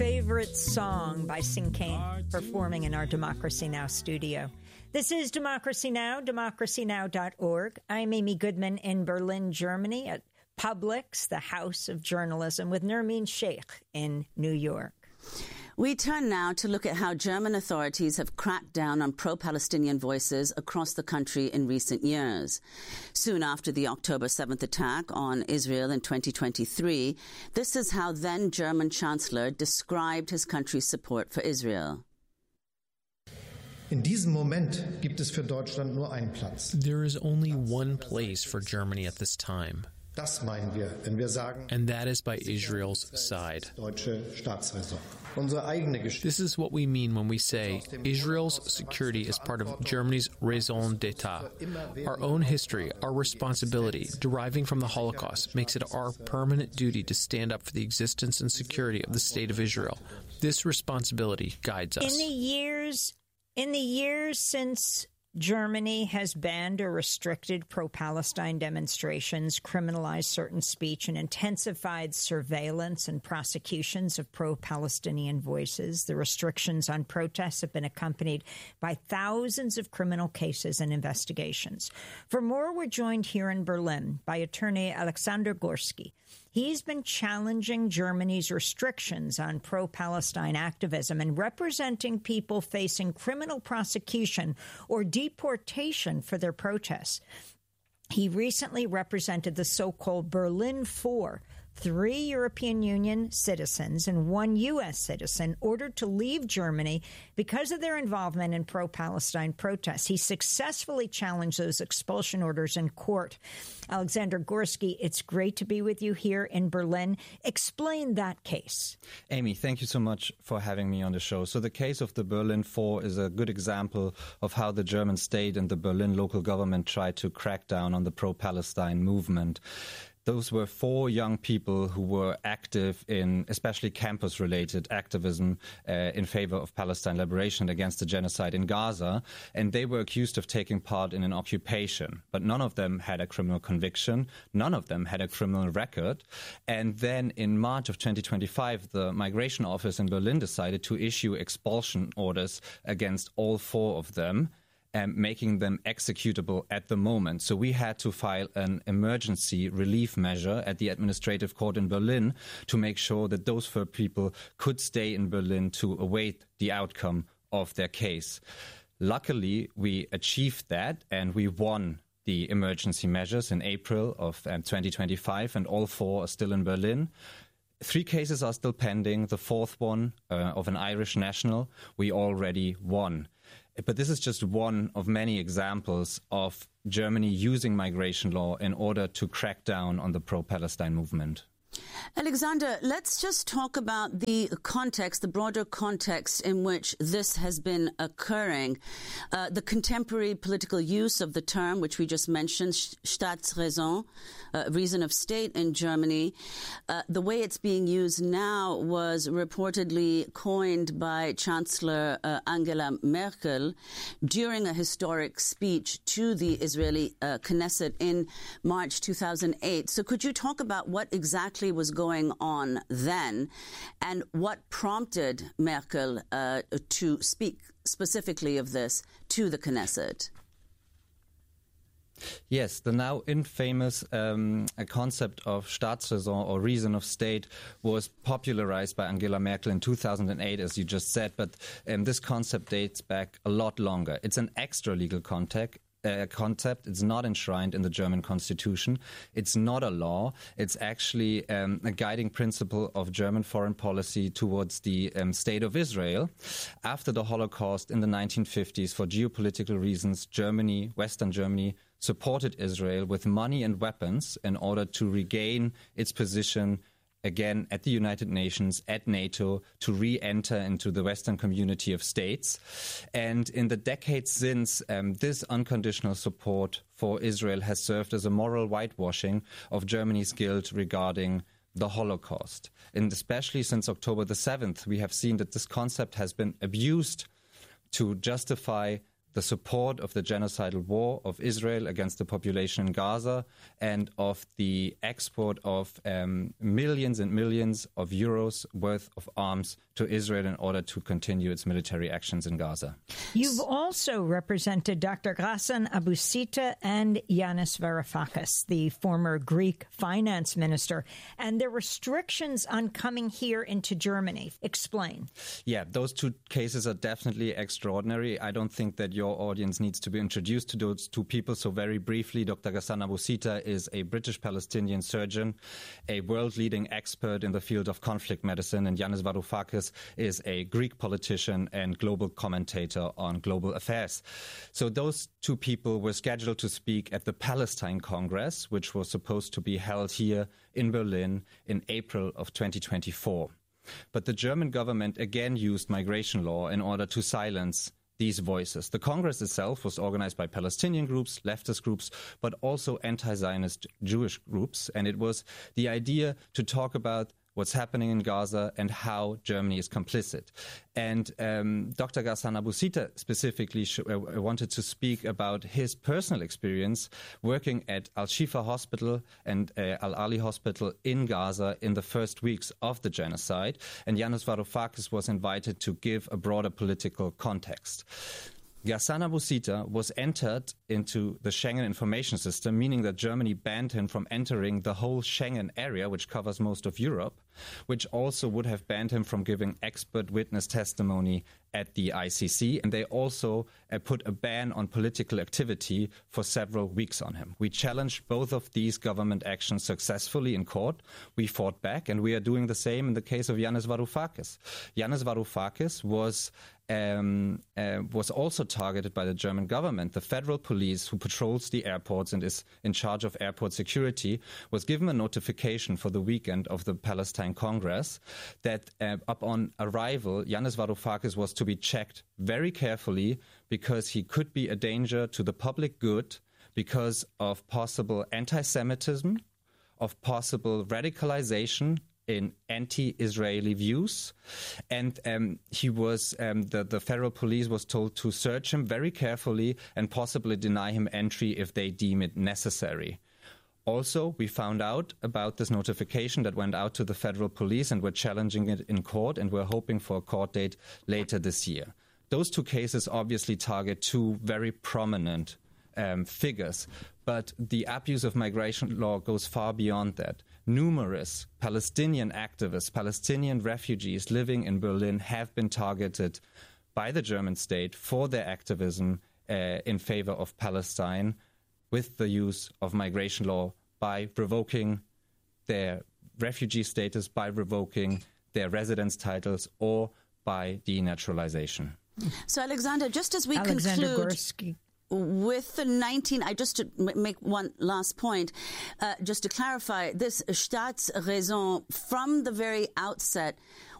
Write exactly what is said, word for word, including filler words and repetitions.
favorite song by Sing Kane performing in our Democracy Now! Studio. This is Democracy Now!, democracy now dot org. I'm Amy Goodman in Berlin, Germany at Publix, the House of Journalism, with Nermeen Sheikh in New York. We turn now to look at how German authorities have cracked down on pro-Palestinian voices across the country in recent years. Soon after the October seventh attack on Israel in twenty twenty-three, this is how then German Chancellor described his country's support for Israel. In diesem Moment gibt es für Deutschland nur einen Platz. There is only one place for Germany at this time. Das meinen wir, wenn wir sagen, and that is by Israel's side. Deutsche Staatsräson. Unsere eigene Geschichte. This is what we mean when we say Israel's security is part of Germany's raison d'etat. Our own history, our responsibility, deriving from the Holocaust, makes it our permanent duty to stand up for the existence and security of the State of Israel. This responsibility guides us. In the years, in the years since Germany has banned or restricted pro-Palestine demonstrations, criminalized certain speech, and intensified surveillance and prosecutions of pro-Palestinian voices. The restrictions on protests have been accompanied by thousands of criminal cases and investigations. For more, we're joined here in Berlin by attorney Alexander Gorski. He's been challenging Germany's restrictions on pro-Palestine activism and representing people facing criminal prosecution or deportation for their protests. He recently represented the so-called Berlin Four, three European Union citizens and one U S citizen ordered to leave Germany because of their involvement in pro-Palestine protests. He successfully challenged those expulsion orders in court. Alexander Gorski, it's great to be with you here in Berlin. Explain that case. Amy, thank you so much for having me on the show. So the case of the Berlin Four is a good example of how the German state and the Berlin local government tried to crack down on the pro-Palestine movement. Those were four young people who were active in especially campus-related activism uh, in favor of Palestine liberation against the genocide in Gaza, and they were accused of taking part in an occupation. But none of them had a criminal conviction, none of them had a criminal record, and then in March of twenty twenty-five, the Migration Office in Berlin decided to issue expulsion orders against all four of them, and making them executable at the moment. So we had to file an emergency relief measure at the administrative court in Berlin to make sure that those four people could stay in Berlin to await the outcome of their case. Luckily, we achieved that and we won the emergency measures in April of um, twenty twenty-five, and all four are still in Berlin. Three cases are still pending. The fourth one uh, of an Irish national, we already won. But this is just one of many examples of Germany using migration law in order to crack down on the pro-Palestine movement. Alexander, let's just talk about the context, the broader context in which this has been occurring. Uh, the contemporary political use of the term, which we just mentioned, Staatsräson, uh, reason of state in Germany, uh, the way it's being used now was reportedly coined by Chancellor uh, Angela Merkel during a historic speech to the Israeli uh, Knesset in March two thousand eight. So could you talk about what exactly was going on then and what prompted Merkel uh, to speak specifically of this to the Knesset? Yes, the now infamous um, concept of Staatsräson or reason of state was popularized by Angela Merkel in two thousand eight, as you just said, but um, this concept dates back a lot longer. It's an extra-legal context. Uh, concept. It's not enshrined in the German constitution. It's not a law. It's actually um, a guiding principle of German foreign policy towards the um, state of Israel. After the Holocaust in the nineteen fifties, for geopolitical reasons, Germany, Western Germany, supported Israel with money and weapons in order to regain its position again at the United Nations, at NATO, to re-enter into the Western community of states. And in the decades since, um, this unconditional support for Israel has served as a moral whitewashing of Germany's guilt regarding the Holocaust. And especially since October the seventh, we have seen that this concept has been abused to justify the support of the genocidal war of Israel against the population in Gaza and of the export of um, millions and millions of euros worth of arms to Israel in order to continue its military actions in Gaza. You've also represented Doctor Ghassan Abusita and Yanis Varoufakis, the former Greek finance minister, and the restrictions on coming here into Germany. Explain. Yeah, those two cases are definitely extraordinary. I don't think that your audience needs to be introduced to those two people. So very briefly, Doctor Ghassan Abusita is a British-Palestinian surgeon, a world-leading expert in the field of conflict medicine, and Yanis Varoufakis is a Greek politician and global commentator on global affairs. So those two people were scheduled to speak at the Palestine Congress, which was supposed to be held here in Berlin in April of twenty twenty-four. But the German government again used migration law in order to silence these voices. The Congress itself was organized by Palestinian groups, leftist groups, but also anti-Zionist Jewish groups. And it was the idea to talk about what's happening in Gaza and how Germany is complicit. And um, Doctor Ghassan Abusita specifically sh- uh, wanted to speak about his personal experience working at Al-Shifa Hospital and uh, Al-Ali Hospital in Gaza in the first weeks of the genocide. And Yanis Varoufakis was invited to give a broader political context. Ghassan Abusita was entered into the Schengen information system, meaning that Germany banned him from entering the whole Schengen area, which covers most of Europe, which also would have banned him from giving expert witness testimony at the I C C. And they also uh, put a ban on political activity for several weeks on him. We challenged both of these government actions successfully in court. We fought back, and we are doing the same in the case of Yanis Varoufakis. Yanis Varoufakis was Um, uh, was also targeted by the German government. The federal police, who patrols the airports and is in charge of airport security, was given a notification for the weekend of the Palestine Congress that uh, upon arrival, Yanis Varoufakis was to be checked very carefully because he could be a danger to the public good because of possible anti-Semitism, of possible radicalization in anti-Israeli views, and um, he was um, the, the federal police was told to search him very carefully and possibly deny him entry if they deem it necessary. Also, we found out about this notification that went out to the federal police, and we're challenging it in court, and we're hoping for a court date later this year. Those two cases obviously target two very prominent um, figures, but the abuse of migration law goes far beyond that. Numerous Palestinian activists, Palestinian refugees living in Berlin have been targeted by the German state for their activism uh, in favor of Palestine with the use of migration law by revoking their refugee status, by revoking their residence titles, or by denaturalization. So, Alexander, just as we Alexander conclude... Gorski. With the nineteen, I just to make one last point, uh, just to clarify, this Staatsräson from the very outset